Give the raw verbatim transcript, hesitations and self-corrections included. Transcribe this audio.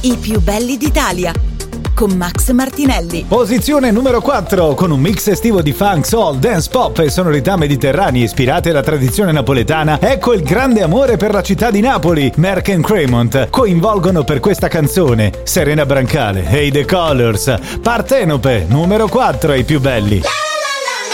I più belli d'Italia, con Max Martinelli. Posizione numero quattro, con un mix estivo di funk, soul, dance pop e sonorità mediterranee ispirate alla tradizione napoletana. Ecco il grande amore per la città di Napoli. Merck and Cremont coinvolgono per questa canzone Serena Brancale e i The Colors. Partenope, numero quattro ai più belli.